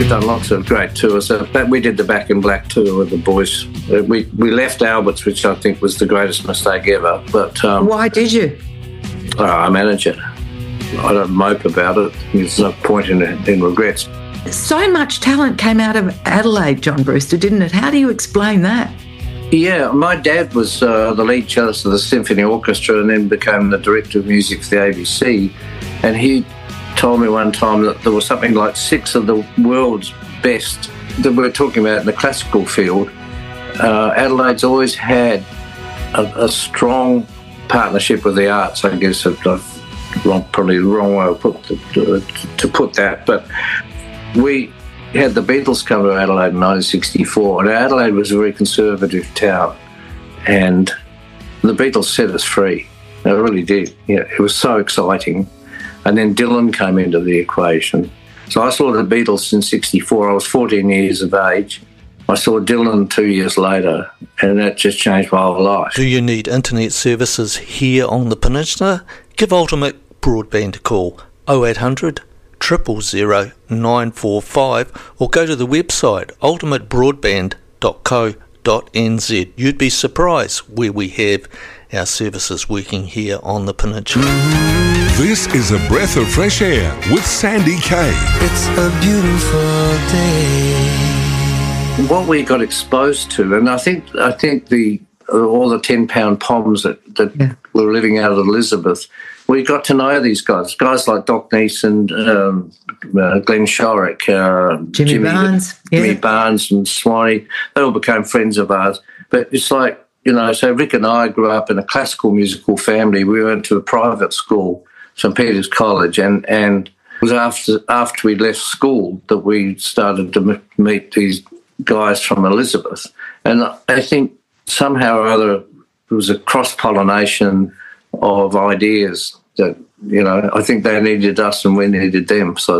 We've done lots of great tours. But we did the Back in Black tour with the boys. We left Albert's, which I think was the greatest mistake ever. But why did you? I manage it. I don't mope about it. There's no point in regrets. So much talent came out of Adelaide, John Brewster, didn't it? How do you explain that? Yeah, my dad was the lead cellist of the symphony orchestra and then became the director of music for the ABC. And he told me one time that there was something like 6 of the world's best that we're talking about in the classical field. Adelaide's always had a strong partnership with the arts, I guess. Probably the wrong way to put that, but we had the Beatles come to Adelaide in 1964, and Adelaide was a very conservative town, and the Beatles set us free. They really did. Yeah, it was so exciting. And then Dylan came into the equation. So I saw the Beatles in 64. I was 14 years of age. I saw Dylan 2 years later, and that just changed my whole life. Do you need internet services here on the peninsula? Give Ultimate Broadband a call, 0800 000 945, or go to the website ultimatebroadband.co.nz. You'd be surprised where we have our services working here on the peninsula. This is a breath of fresh air with Sandy Kay. It's a beautiful day. What we got exposed to, and I think all the 10-pound poms that were living out of Elizabeth, we got to know these guys like Doc Neeson, Glenn Shorrock, Jimmy Barnes. Jimmy Barnes and Swanee. They all became friends of ours. But it's like, so Rick and I grew up in a classical musical family. We went to a private school, St Peter's College, and it was after we left school that we started to meet these guys from Elizabeth. And I think somehow or other there was a cross-pollination of ideas that, I think they needed us and we needed them. So